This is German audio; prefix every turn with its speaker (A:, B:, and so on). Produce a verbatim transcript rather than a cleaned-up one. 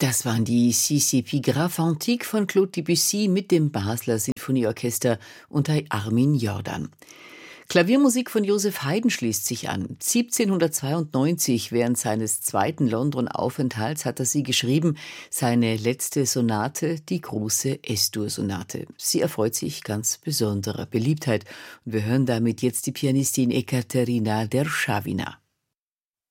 A: Das waren die Six Épigraphes Antiques von Claude Debussy mit dem Basler Sinfonieorchester unter Armin Jordan. Klaviermusik von Joseph Haydn schließt sich an. siebzehnhundertzweiundneunzig, während seines zweiten London-Aufenthalts, hat er sie geschrieben, seine letzte Sonate, die große Es-Dur-Sonate. Sie erfreut sich ganz besonderer Beliebtheit. Und wir hören damit jetzt die Pianistin Ekaterina Derschawina.